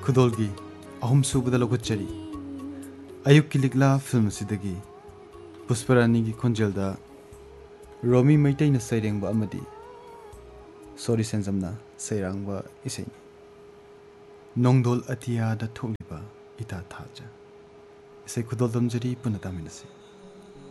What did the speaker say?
खुदोलगी अहम सूबद लौकुचरी अयुक की लिगला फिल्म सिदगी पुष्परानी की खुंजलदा रोमी मैतैन सैरेंबा अमदी सोरी सेंजमना सैरांबा इसेनी नोंदोल अतियादा थोलिबा इता थाजा इसे खुदोल दमजरी पुनतामिनसी